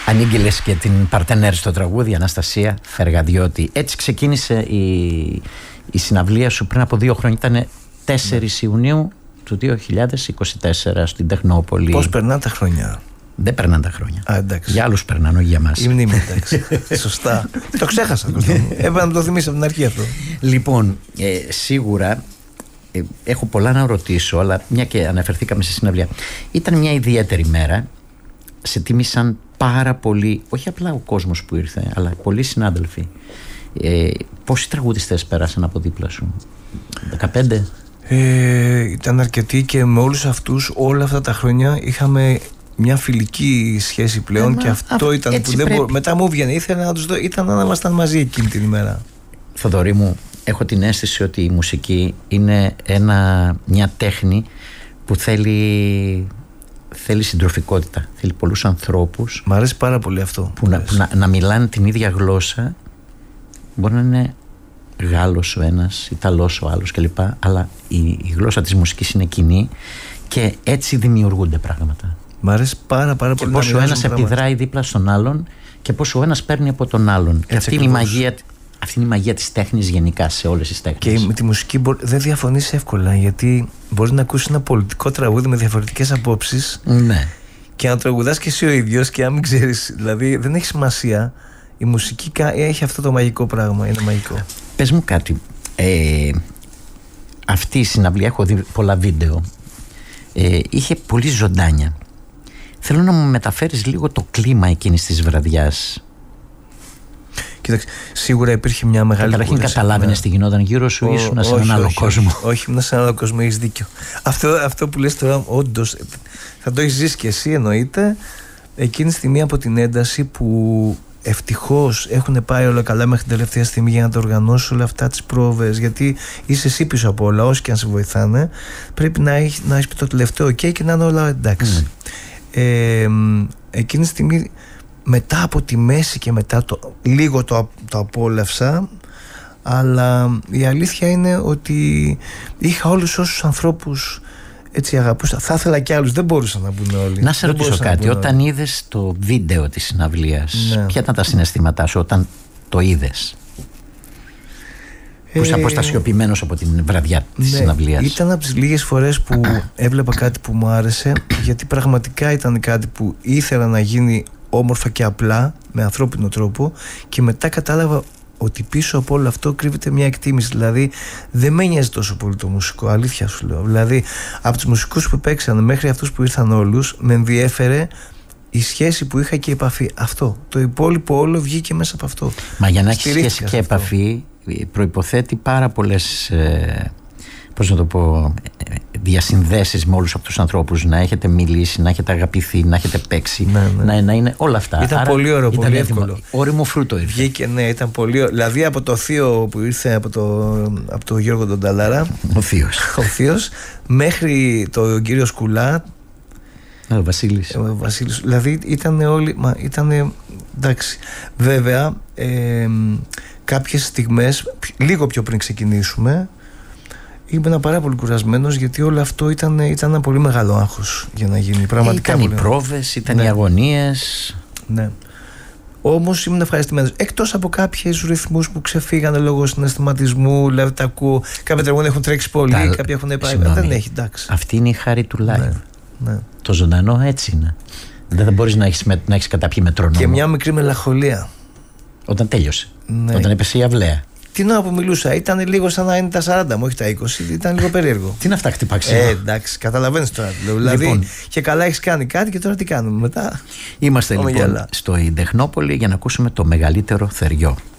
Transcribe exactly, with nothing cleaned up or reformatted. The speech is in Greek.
ανήγγειλες και την παρτενέρ στο τραγούδι, Αναστασία Φεργαδιώτη. Έτσι ξεκίνησε η, η συναυλία σου πριν από δύο χρόνια. Ήταν τέσσερις Ιουνίου του δύο χιλιάδες είκοσι τέσσερα στην Τεχνόπολη. Πώς περνάνε τα χρόνια? Δεν περνάνε τα χρόνια. Α, εντάξει. Για άλλους περνάνε, όχι για μας. Η μνήμη, εντάξει. Σωστά. Το ξέχασα. Έπρεπε να το θυμίσω από την αρχή αυτό. Λοιπόν, ε, σίγουρα ε, έχω πολλά να ρωτήσω, αλλά μια και αναφερθήκαμε στη συναυλία. Ήταν μια ιδιαίτερη μέρα. Σε τίμησαν πάρα πολύ, όχι απλά ο κόσμος που ήρθε, αλλά πολλοί συνάδελφοι. Ε, πόσοι τραγουδιστές πέρασαν από δίπλα σου? δεκαπέντε? Ε, ήταν αρκετοί και με όλους αυτούς όλα αυτά τα χρόνια είχαμε μια φιλική σχέση πλέον. Ε, και αυτό α, ήταν που δεν μπο... μετά μου βγαίνει, ήθελα να τους δω, ήταν να ήμασταν μαζί εκείνη την ημέρα. Θοδωρή μου, έχω την αίσθηση ότι η μουσική είναι ένα, μια τέχνη που θέλει, θέλει συντροφικότητα, θέλει πολλούς ανθρώπους. Μ' αρέσει πάρα πολύ αυτό που, να, που να, να μιλάνε την ίδια γλώσσα. Μπορεί να είναι Γάλλος ο ένας, Ιταλός ο άλλος κλπ. Αλλά η, η γλώσσα της μουσικής είναι κοινή και έτσι δημιουργούνται πράγματα. Μ' αρέσει πάρα, πάρα και πολύ. Και πόσο ο ένας επιδράει δίπλα στον άλλον και πόσο ο ένας παίρνει από τον άλλον. Και αυτή είναι, η μαγεία, αυτή είναι η μαγεία της τέχνης γενικά σε όλες τις τέχνες. Και με τη μουσική μπο, δεν διαφωνείς εύκολα, γιατί μπορείς να ακούσεις ένα πολιτικό τραγούδι με διαφορετικές απόψεις. Ναι. Και να τραγουδάς και εσύ ο ίδιος και αν μην ξέρεις, δηλαδή δεν έχει σημασία. Η μουσική έχει αυτό το μαγικό πράγμα, είναι μαγικό. Πες μου κάτι. Ε, αυτή η συναυλία, έχω δει πολλά βίντεο, ε, είχε πολύ ζωντάνια. Θέλω να μου μεταφέρεις λίγο το κλίμα εκείνης της βραδιάς. Κοίταξε, σίγουρα υπήρχε μια μεγάλη κούραση. Καταρχήν καταλάβαινες τι γινόταν γύρω σου ή ήσουν σε έναν άλλο όχι, κόσμο? Όχι, ήμουν σε έναν άλλο κόσμο, έχεις δίκιο. Αυτό, αυτό που λες τώρα, όντως, θα το έχεις ζήσει και εσύ εννοείται. Εκείνη τη στιγμή από την ένταση που ευτυχώς έχουν πάει όλα καλά μέχρι την τελευταία στιγμή για να το οργανώσεις όλα αυτά τις πρόβες, γιατί είσαι εσύ πίσω από όλα, όσοι και αν σε βοηθάνε, πρέπει να έχεις, να έχεις πει το τελευταίο ok και να είναι όλα εντάξει. Mm. Ε, εκείνη τη στιγμή, μετά από τη μέση και μετά το, λίγο το, το απόλαυσα, αλλά η αλήθεια είναι ότι είχα όλους όσους ανθρώπους έτσι αγαπούσα. Θα ήθελα κι άλλους, δεν μπορούσαν να μπουν όλοι. Να σε ρωτήσω κάτι, όταν είδες το βίντεο της συναυλίας, ναι, ποια ήταν τα συναισθήματά σου όταν το είδες? Ε, που είσαι αποστασιοποιημένος από την βραδιά της, ναι, συναυλίας. Ήταν από τις λίγες φορές που έβλεπα κάτι που μου άρεσε, γιατί πραγματικά ήταν κάτι που ήθελα να γίνει όμορφα και απλά, με ανθρώπινο τρόπο, και μετά κατάλαβα ότι πίσω από όλο αυτό κρύβεται μια εκτίμηση. Δηλαδή δεν με νοιάζει τόσο πολύ το μουσικό, αλήθεια σου λέω. Δηλαδή από τους μουσικούς που παίξαν μέχρι αυτούς που ήρθαν όλους, με ενδιέφερε η σχέση που είχα και η επαφή. Αυτό. Το υπόλοιπο όλο βγήκε μέσα από αυτό. Μα για να έχει σχέση και επαφή προϋποθέτει πάρα πολλές ε, πώς να το πω, διασυνδέσεις με όλους αυτούς τους ανθρώπους, να έχετε μιλήσει, να έχετε αγαπηθεί, να έχετε παίξει, ναι, ναι. Να, να είναι όλα αυτά. Ήταν άρα, πολύ ωραίο, πολύ εύκολο. Όριμο φρούτο ήρθε. Βγήκε, ναι, ήταν πολύ ωραίο. Δηλαδή από το θείο που ήρθε από, το, από το Γιώργο τον Ταλάρα, ο θείος. ο θείος, μέχρι τον κύριο Σκουλά, ο Βασίλης. Ο Βασίλης. Δηλαδή ήταν όλοι, μα ήταν, εντάξει. Βέβαια, ε, κάποιες στιγμές, λίγο πιο πριν ξεκινήσουμε, ήμουν πάρα πολύ κουρασμένος, γιατί όλο αυτό ήταν, ήταν ένα πολύ μεγάλο άγχος για να γίνει. Πραγματικά ήταν πολύ. Οι πρόβες, ήταν, ναι, οι αγωνίες. Ναι. Όμως ήμουν ευχαριστημένος. Εκτός από κάποιους ρυθμούς που ξεφύγανε λόγω συναισθηματισμού, δηλαδή τα ακούω. Κάποια τραγούδια έχουν τρέξει πολύ, τα... κάποια έχουν πάει. Δεν έχει, εντάξει. Αυτή είναι η χάρη του live. Ναι, ναι. Το ζωντανό έτσι είναι. Δεν θα μπορείς να έχεις, με, να έχεις καταπιεί μετρονόμο. Και μια μικρή μελαγχολία. Όταν τέλειωσε. Ναι. Όταν έπεσε η αυλαία. Την ώρα που μιλούσα, ήταν λίγο σαν να είναι τα σαράντα μου, όχι τα είκοσι, ήταν λίγο περίεργο. Τι είναι αυτά, χτυπάξιμα. Ε, εντάξει, καταλαβαίνεις τώρα. Δηλαδή, λοιπόν, και καλά έχεις κάνει κάτι και τώρα τι κάνουμε μετά. Είμαστε λοιπόν στο Τεχνόπολη για να ακούσουμε το μεγαλύτερο θεριό.